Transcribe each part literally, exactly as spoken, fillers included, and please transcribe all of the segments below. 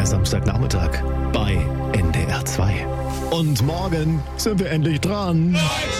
Samstagnachmittag bei N D R zwei. Und morgen sind wir endlich dran.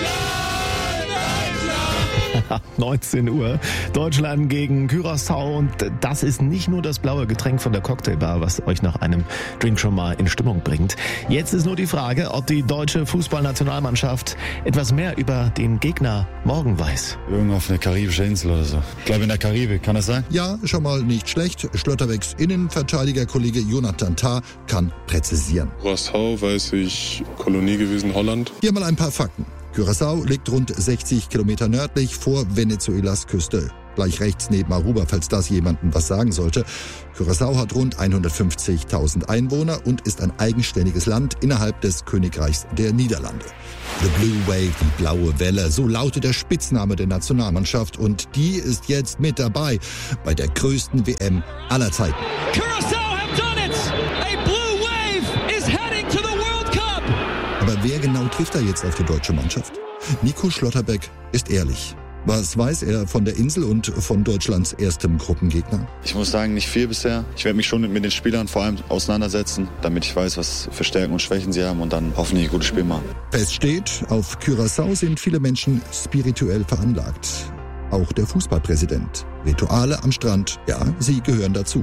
neunzehn Uhr. Deutschland gegen Curaçao. Und das ist nicht nur das blaue Getränk von der Cocktailbar, was euch nach einem Drink schon mal in Stimmung bringt. Jetzt ist nur die Frage, ob die deutsche Fußballnationalmannschaft etwas mehr über den Gegner morgen weiß. Irgendwo auf einer karibischen Insel oder so. Ich glaube in der Karibik, kann das sein? Ja, schon mal nicht schlecht. Schlotterbeck's Innenverteidigerkollege Jonathan Tah kann präzisieren. Curaçao, weiß ich, Kolonie gewesen, Holland. Hier mal ein paar Fakten. Curaçao liegt rund sechzig Kilometer nördlich vor Venezuelas Küste. Gleich rechts neben Aruba, falls das jemandem was sagen sollte. Curaçao hat rund hundertfünfzigtausend Einwohner und ist ein eigenständiges Land innerhalb des Königreichs der Niederlande. The Blue Wave, die blaue Welle, so lautet der Spitzname der Nationalmannschaft. Und die ist jetzt mit dabei bei der größten W M aller Zeiten. Curaçao have done it! A blue wave is heading to the World Cup! Aber wer genau trifft da jetzt auf die deutsche Mannschaft? Nico Schlotterbeck ist ehrlich. Was weiß er von der Insel und von Deutschlands erstem Gruppengegner? Ich muss sagen, nicht viel bisher. Ich werde mich schon mit den Spielern vor allem auseinandersetzen, damit ich weiß, was für Stärken und Schwächen sie haben und dann hoffentlich ein gutes Spiel machen. Fest steht, auf Curaçao sind viele Menschen spirituell veranlagt. Auch der Fußballpräsident. Rituale am Strand, ja, sie gehören dazu.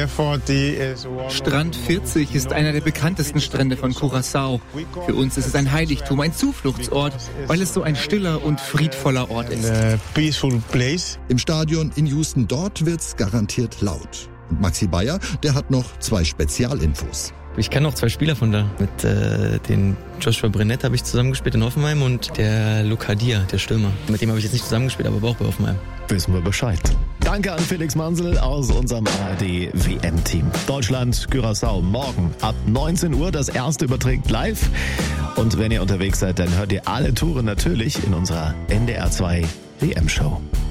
Strand vierzig ist einer der bekanntesten Strände von Curaçao. Für uns ist es ein Heiligtum, ein Zufluchtsort, weil es so ein stiller und friedvoller Ort ist. Im Stadion in Houston, dort wird's garantiert laut. Und Maxi Bayer, der hat noch zwei Spezialinfos. Ich kenne noch zwei Spieler von da. Mit äh, den Joshua Brennett habe ich zusammengespielt in Hoffenheim und der Luca Dia, der Stürmer. Mit dem habe ich jetzt nicht zusammengespielt, aber auch bei Hoffenheim. Wissen wir Bescheid. Danke an Felix Mansel aus unserem A R D W M-Team. Deutschland, Curaçao, morgen ab neunzehn Uhr. Das erste überträgt live. Und wenn ihr unterwegs seid, dann hört ihr alle Touren natürlich in unserer N D R zwei W M-Show.